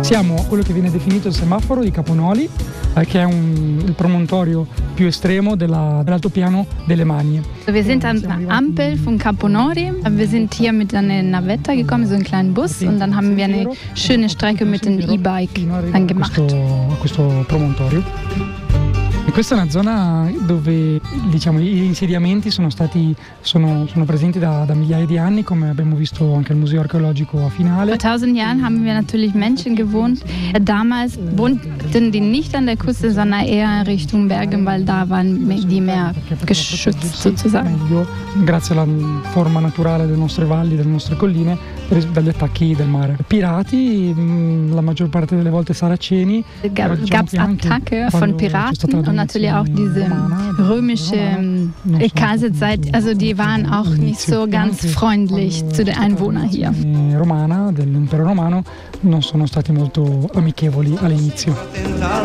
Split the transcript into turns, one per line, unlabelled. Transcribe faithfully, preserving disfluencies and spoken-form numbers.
Siamo a quello che viene definito il semaforo di Caponoli, eh, che è un, il promontorio più estremo della, dell'altopiano delle Magne.
Wir sind an der Ampel von Caponori. Wir sind hier mit einer Navetta gekommen, so einen kleinen Bus, und dann haben wir eine schöne Strecke mit dem E-Bike gemacht.
A questo promontorio. E questa è una zona dove, diciamo, gli insediamenti sono stati sono, sono presenti da, da migliaia di anni, come abbiamo visto anche al Museo Archeologico a Finale.
Vor tausend Jahren haben wir natürlich Menschen gewohnt. Damals wohnten die nicht an der Küste, sondern eher Richtung Bergen, weil da waren die mehr geschützt sozusagen.
Meglio, grazie alla forma naturale delle nostre valli, delle nostre colline, dagli attacchi del mare. Pirati, la maggior parte delle volte saraceni.
Gab es Attacke von Piraten und natürlich auch diese römische Kaiserzeit, also die waren auch nicht so ganz freundlich zu den Einwohnern hier.
Romana, dell'impero romano, non sono stati molto amichevoli all'inizio.